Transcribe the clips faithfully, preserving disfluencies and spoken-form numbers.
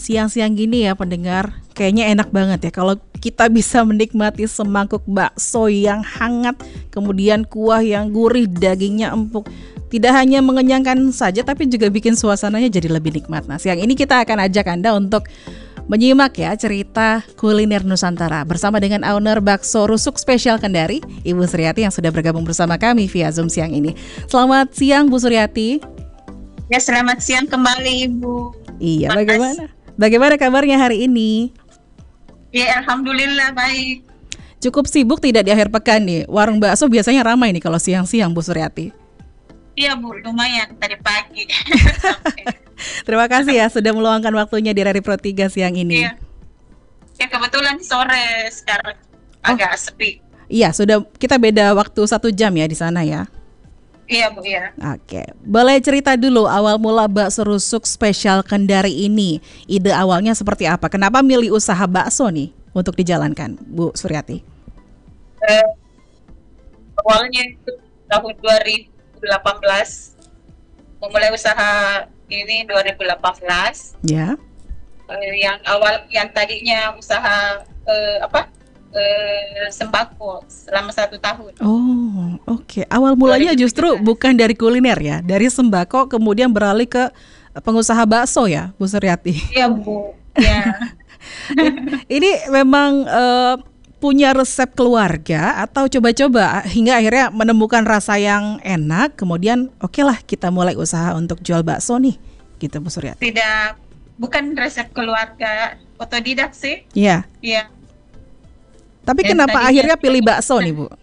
siang-siang gini ya pendengar, kayaknya enak banget ya kalau kita bisa menikmati semangkuk bakso yang hangat, kemudian kuah yang gurih, dagingnya empuk. Tidak hanya mengenyangkan saja tapi juga bikin suasananya jadi lebih nikmat. Nah, siang ini kita akan ajak Anda untuk menyimak ya cerita kuliner Nusantara bersama dengan owner Bakso Rusuk Spesial Kendari, Ibu Suryati yang sudah bergabung bersama kami via Zoom siang ini. Selamat siang Bu Suryati. Ya, selamat siang kembali Ibu. Iya, Mas. bagaimana? Bagaimana kabarnya hari ini? Ya, alhamdulillah baik. Cukup sibuk tidak di akhir pekan nih? Warung bakso biasanya ramai nih kalau siang-siang Bu Suryati. Iya Bu, lumayan tadi pagi. Terima kasih ya sudah meluangkan waktunya di Rari Pro tiga siang ini. Iya. Ya kebetulan sore sekarang oh. agak sepi. Iya, sudah kita beda waktu satu jam ya di sana ya. Iya Bu, iya. Oke, boleh cerita dulu awal mula Bakso Rusuk Spesial Kendari ini. Ide awalnya seperti apa? Kenapa milih usaha bakso nih untuk dijalankan, Bu Suryati? Eh, awalnya itu tahun dua ribu delapan belas, memulai usaha ini dua ribu delapan belas. Ya. Eh, yang awal, yang tadinya usaha eh, apa? Uh, sembako selama satu tahun. Oh, oke. Okay. Awal mulanya justru bukan dari kuliner ya, dari sembako kemudian beralih ke pengusaha bakso ya, Bu Suryati. Iya Bu. Ya. Ini memang uh, punya resep keluarga atau coba-coba hingga akhirnya menemukan rasa yang enak, kemudian oke okay lah kita mulai usaha untuk jual bakso nih, gitu Bu Suryati. Tidak, bukan resep keluarga, otodidak sih. Iya. Iya. Tapi Dan kenapa akhirnya pilih bakso nih Bu?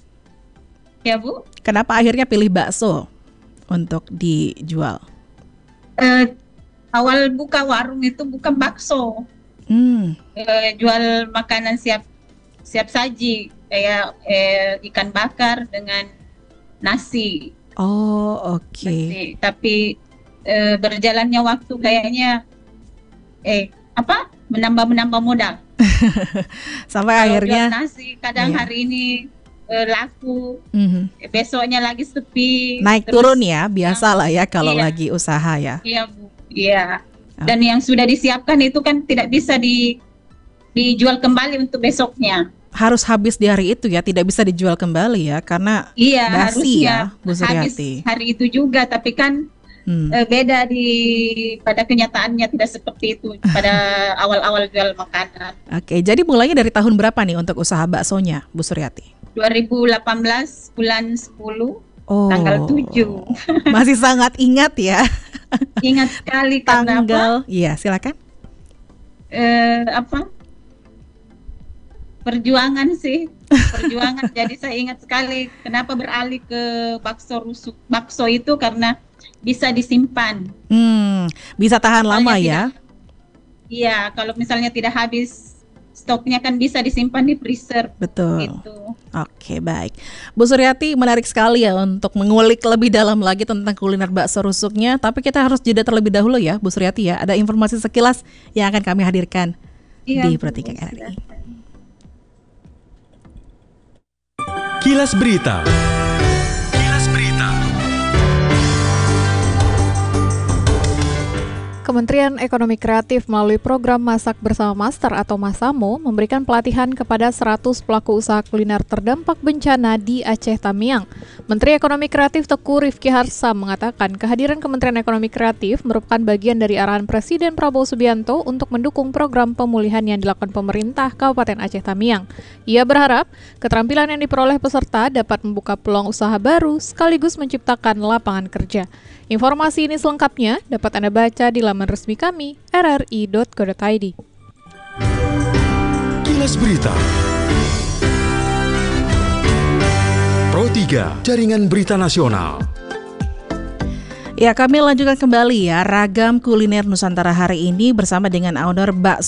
Ya Bu? Kenapa akhirnya pilih bakso untuk dijual? Uh, awal buka warung itu bukan bakso, hmm. uh, jual makanan siap siap saji kayak eh, ikan bakar dengan nasi. Oh oke. Okay. Tapi uh, berjalannya waktu kayaknya eh apa menambah menambah modal. Sampai kalau akhirnya jual nasi kadang iya. hari ini uh, laku, mm-hmm. besoknya lagi sepi, naik terus, turun ya biasalah ya kalau iya. lagi usaha ya. Iya Bu, iya. Dan yang sudah disiapkan itu kan tidak bisa di dijual kembali untuk besoknya. Harus habis di hari itu ya, tidak bisa dijual kembali ya karena iya, basi ya, ya Bu Suryati. Habis hari itu juga, tapi kan Hmm. beda di pada kenyataannya tidak seperti itu pada awal-awal jual makanan. Oke, jadi mulainya dari tahun berapa nih untuk usaha baksonya, Bu Suryati? dua ribu delapan belas bulan sepuluh, oh, tanggal tujuh. Masih sangat ingat ya? Ingat sekali karena tanggal. Iya, silakan. Eh, apa? Perjuangan sih, perjuangan. Jadi saya ingat sekali kenapa beralih ke bakso rusuk. Bakso itu karena bisa disimpan. Hmm, bisa tahan misalnya lama ya? Iya, kalau misalnya tidak habis stoknya kan bisa disimpan di freezer. Betul. Gitu. Oke, baik. Bu Suryati, menarik sekali ya untuk mengulik lebih dalam lagi tentang kuliner bakso rusuknya. Tapi kita harus jeda terlebih dahulu ya, Bu Suryati ya. Ada informasi sekilas yang akan kami hadirkan iya, di Pro tiga R I. Kilas Berita. Kementerian Ekonomi Kreatif melalui program Masak Bersama Master atau Masamo memberikan pelatihan kepada seratus pelaku usaha kuliner terdampak bencana di Aceh Tamiang. Menteri Ekonomi Kreatif Teuku Rifki Harsam mengatakan kehadiran Kementerian Ekonomi Kreatif merupakan bagian dari arahan Presiden Prabowo Subianto untuk mendukung program pemulihan yang dilakukan pemerintah Kabupaten Aceh Tamiang. Ia berharap keterampilan yang diperoleh peserta dapat membuka peluang usaha baru sekaligus menciptakan lapangan kerja. Informasi ini selengkapnya dapat Anda baca di laman resmi kami r r i dot co dot i d. Kilas Berita Pro tiga, Jaringan Berita Nasional. Ya, kami lanjutkan kembali ya ragam kuliner Nusantara hari ini bersama dengan owner Bakso